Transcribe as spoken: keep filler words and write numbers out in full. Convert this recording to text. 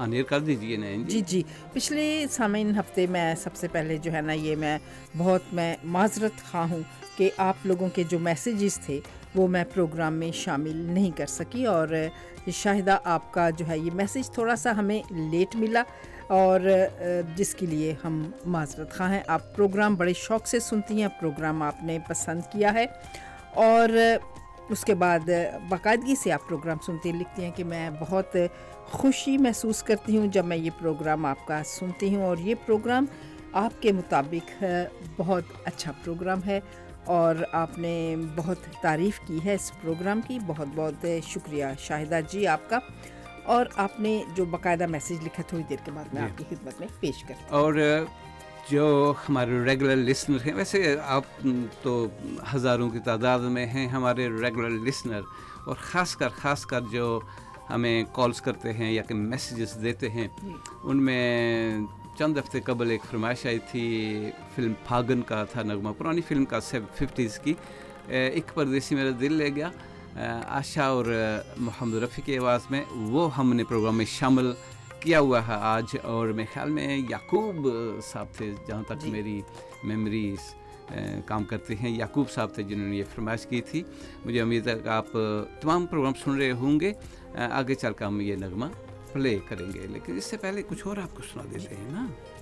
آن year کر دیجیے نا جی جی پچھلے سامعین ہفتے میں سب سے پہلے جو ہے نا یہ میں بہت میں معذرت خواہ ہوں کہ آپ لوگوں کے جو میسیجز تھے وہ میں پروگرام میں شامل نہیں کر سکی، اور شاہدہ آپ کا جو ہے یہ میسیج تھوڑا سا ہمیں لیٹ ملا، اور جس کے لیے ہم معذرت خواہ ہیں۔ آپ پروگرام بڑے شوق سے سنتی ہیں، پروگرام آپ نے پسند کیا ہے، اور اس کے بعد باقاعدگی سے آپ پروگرام سنتی لکھتی ہیں کہ میں بہت خوشی محسوس کرتی ہوں جب میں یہ پروگرام آپ کا سنتی ہوں، اور یہ پروگرام آپ کے مطابق بہت اچھا پروگرام ہے، اور آپ نے بہت تعریف کی ہے اس پروگرام کی۔ بہت بہت شکریہ شاہدہ جی آپ کا، اور آپ نے جو باقاعدہ میسیج لکھا تھوڑی دیر کے بعد میں آپ کی خدمت میں پیش کرتی ہوں۔ اور جو ہمارے ریگولر لسنر ہیں، ویسے آپ تو ہزاروں کی تعداد میں ہیں ہمارے ریگولر لسنر، اور خاص کر خاص کر جو ہمیں کالز کرتے ہیں یا کہ میسیجز دیتے ہیں، ان میں چند ہفتے قبل ایک فرمائش آئی تھی، فلم پھاگن کا تھا نغمہ، پرانی فلم کا ففٹیز کی، ایک پردیسی میرا دل لے گیا، آشا اور محمد رفیع کی آواز میں، وہ ہم نے پروگرام میں شامل کیا ہوا ہے آج۔ اور میرے خیال میں یعقوب صاحب تھے، جہاں تک میری میموریز کام کرتے ہیں، یعقوب صاحب تھے جنہوں نے یہ فرمائش کی تھی۔ مجھے امید ہے کہ آپ تمام پروگرام سن رہے ہوں گے، آگے چل کر ہم یہ نغمہ پلے کریں گے، لیکن اس سے پہلے کچھ اور آپ کو سنا دیتے ہیں نا۔